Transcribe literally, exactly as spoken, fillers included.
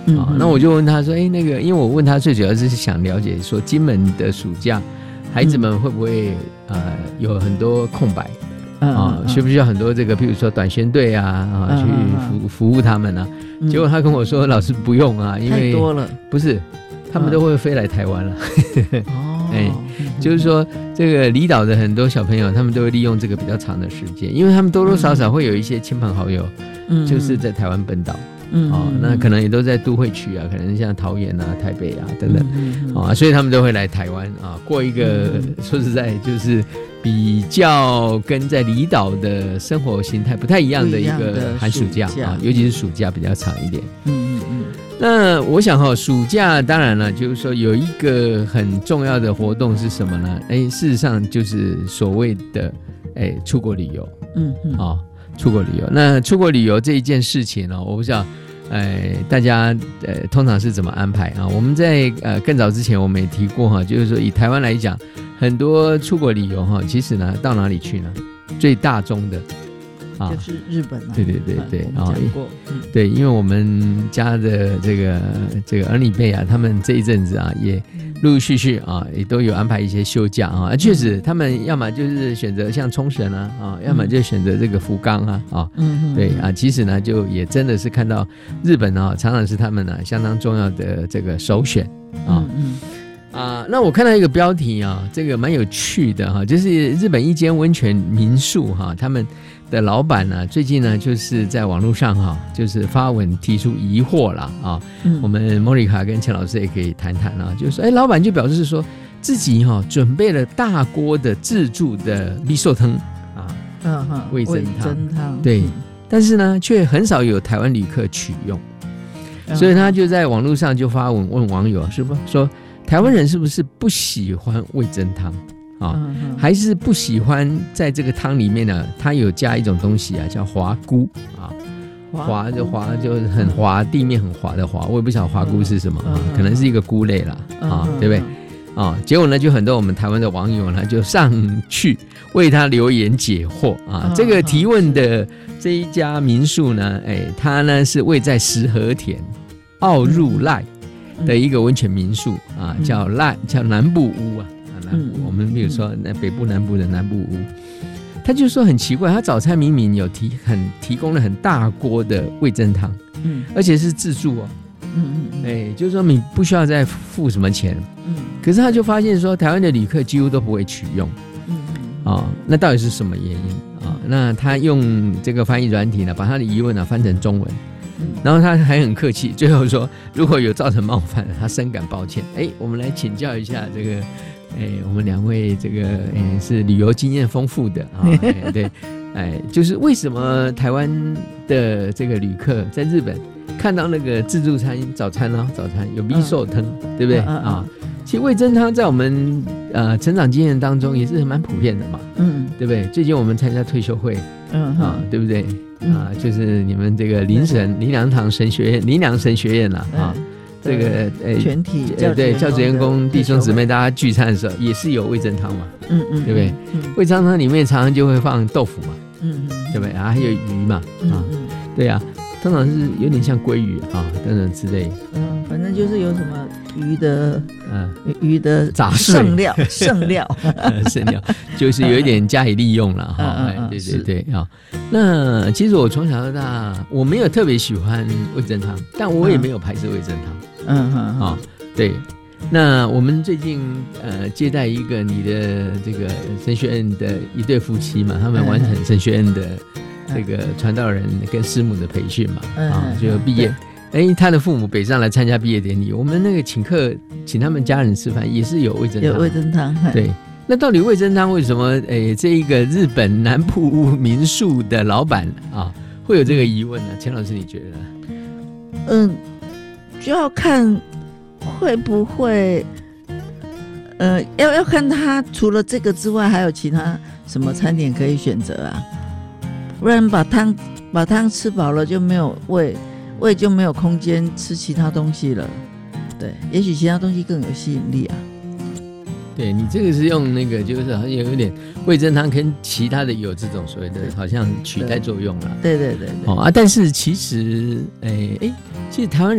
嗯啊，那我就问他说，哎，那个，因为我问他最主要是想了解说，金门的暑假，孩子们会不会、嗯、呃有很多空白？啊、嗯，需不需要很多这个，譬如说短宣队啊，啊，嗯、去服服务他们啊？嗯、结果他跟我说，老师不用啊，因为太多了， 不是，他们都会飞来台湾了。哦，哎，就是说这个离岛的很多小朋友，他们都会利用这个比较长的时间，因为他们多多少少会有一些亲朋好友，嗯，就是在台湾本岛。嗯，哦，那可能也都在都会区啊，可能像桃园啊、台北啊等等，嗯、啊，所以他们都会来台湾啊，过一个、嗯、说实在就是比较跟在离岛的生活形态不太一样的一个寒暑假啊，尤其是暑假比较长一点。嗯嗯嗯。那我想哈、哦，暑假当然了，就是说有一个很重要的活动是什么呢？哎，事实上就是所谓的哎出国旅游。嗯嗯。啊、哦。出国旅游，那出国旅游这一件事情呢、哦，我不知道，呃，大家呃通常是怎么安排啊？我们在呃更早之前我们也提过哈，就是说以台湾来讲，很多出国旅游哈，其实呢到哪里去呢？最大宗的啊，就是日本啊。 对对对对， 啊，讲过，嗯， 对，因为我们家的这个这个儿女辈啊，他们这一阵子啊也。陆陆续续啊，也都有安排一些休假啊。确实，他们要么就是选择像冲绳啊，啊，要么就选择这个福冈啊，啊，嗯，对啊。其实呢，就也真的是看到日本啊，常常是他们呢、啊、相当重要的这个首选啊。嗯啊，那我看到一个标题啊，这个蛮有趣的哈、啊，就是日本一间温泉民宿哈、啊，他们的老板呢、啊，最近呢就是在网络上哈、啊，就是发文提出疑惑啦啊。嗯、我们莫妮卡跟钱老师也可以谈谈啊，就是说，哎，老板就表示说自己哈、啊、准备了大锅的自助的味噌汤啊，嗯哼，味噌汤，对，但是呢，却很少有台湾旅客取用，嗯、所以他就在网络上就发文问网友，是不说。台湾人是不是不喜欢味噌汤啊？嗯嗯、还是不喜欢在这个汤里面呢？它有加一种东西啊，叫滑菇啊。滑就滑就很滑，地面很滑的滑，我也不晓得滑菇是什么、嗯啊，可能是一个菇类啦啊，嗯、对不对？啊，结果呢，就很多我们台湾的网友呢，就上去为他留言解惑啊。嗯、这个提问的这一家民宿呢，哎，它呢是位在石河田奥入濑。的一个温泉民宿啊，叫赖叫南部屋啊，南部、嗯、我们比如说那北部南部的南部屋，他就说很奇怪，他早餐明明有提很提供了很大锅的味噌汤，嗯，而且是自助哦，嗯嗯，哎，就是说你不需要再付什么钱，嗯，可是他就发现说台湾的旅客几乎都不会取用，嗯嗯，啊，那到底是什么原因啊？那他用这个翻译软体呢，把他的疑问呢翻成中文。然后他还很客气，最后说如果有造成冒犯，他深感抱歉。哎，我们来请教一下这个，哎，我们两位这个哎是旅游经验丰富的啊，哎对，哎，就是为什么台湾的这个旅客在日本看到那个自助餐早餐啊，早餐有味噌汤，对不对啊？其实味噌汤在我们呃成长经验当中也是蛮普遍的嘛，嗯，对不对？最近我们参加退休会，嗯啊，对不对？啊，就是你们这个林神林良堂神学院林良神学院啦、啊，啊，这个呃全体呃对教职员工弟兄姊妹大家聚餐的时候也是有味噌汤嘛，嗯嗯，对不对？嗯、味噌汤里面常常就会放豆腐嘛，嗯嗯，对不对？啊，还有鱼嘛，啊，嗯、对呀、啊，通常是有点像鲑鱼啊等等之类， 嗯，反正就是有什么鱼的，嗯，鱼的杂剩料剩料剩料，就是有一点加以利用了哈，嗯嗯、对对对啊。那其实我从小到大我没有特别喜欢味噌汤，但我也没有排斥味噌汤。嗯嗯啊，对。那我们最近呃接待一个你的这个神学院的一对夫妻嘛，他们完成神学院的这个传道人跟师母的培训嘛，啊，就毕业。哎，他的父母北上来参加毕业典礼，我们那个请客请他们家人吃饭也是有味噌汤， 有味噌汤。 对。那到底味噌汤为什么诶这一个日本南部屋民宿的老板啊会有这个疑问呢？钱老师你觉得呢？ 嗯，就要看会不会呃要要看他除了这个之外还有其他什么餐点可以选择啊，不然把汤把汤吃饱了就没有胃胃就没有空间吃其他东西了。对，也许其他东西更有吸引力啊。 对，你这个是用那个就是好像有点味噌汤跟其他的有这种所谓的好像取代作用了。 对对对对。 哦啊，但是其实诶诶，其实台湾